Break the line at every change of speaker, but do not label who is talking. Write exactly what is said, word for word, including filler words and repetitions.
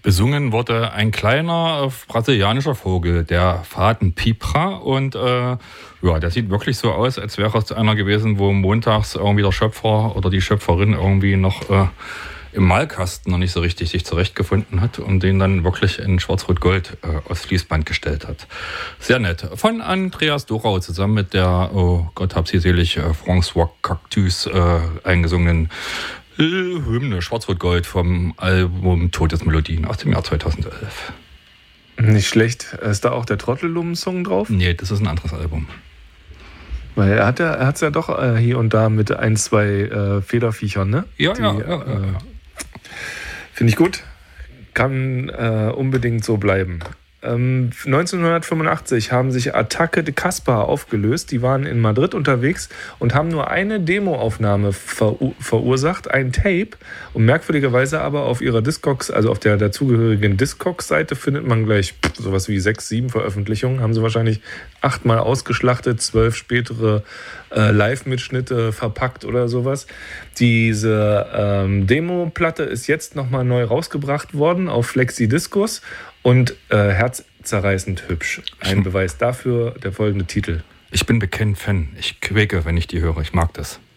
Besungen wurde ein kleiner äh, brasilianischer Vogel, der Fadenpipra. Und äh, ja, der sieht wirklich so aus, als wäre es einer gewesen, wo montags irgendwie der Schöpfer oder die Schöpferin irgendwie noch äh, im Malkasten noch nicht so richtig sich zurechtgefunden hat und den dann wirklich in Schwarz-Rot-Gold äh, aufs Fließband gestellt hat. Sehr nett. Von Andreas Dorau zusammen mit der, oh Gott hab sie selig, äh, François Cactus äh, eingesungenen äh, Hymne Schwarz-Rot-Gold vom Album Todesmelodien aus dem Jahr zweitausendelf.
Nicht schlecht. Ist da auch der Trottelum-Song drauf?
Nee, das ist ein anderes Album.
Weil er hat er hat's ja doch äh, hier und da mit ein, zwei äh, Federviechern, ne?
Ja,
Die,
ja, ja, ja.
Äh, Finde ich gut. Kann äh, unbedingt so bleiben. Ähm, neunzehnhundertfünfundachtzig haben sich Attacke de Casbah aufgelöst. Die waren in Madrid unterwegs und haben nur eine Demoaufnahme verur- verursacht, ein Tape. Und merkwürdigerweise aber auf ihrer Discogs, also auf der dazugehörigen Discogs-Seite, findet man gleich sowas wie sechs, sieben Veröffentlichungen. Haben sie wahrscheinlich achtmal ausgeschlachtet, zwölf spätere äh, Live-Mitschnitte verpackt oder sowas. Diese ähm, Demo-Platte ist jetzt nochmal neu rausgebracht worden auf Flexi-Discos. Und äh, herzzerreißend hübsch. Ein Beweis dafür der folgende Titel.
Ich bin bekennend Fan. Ich quäke, wenn ich die höre. Ich mag das.